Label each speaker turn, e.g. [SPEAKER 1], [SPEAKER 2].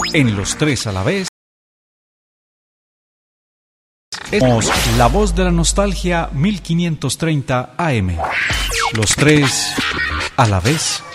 [SPEAKER 1] En Los Tres a la Vez, somos la voz de la nostalgia 1530 AM. Los Tres a la Vez.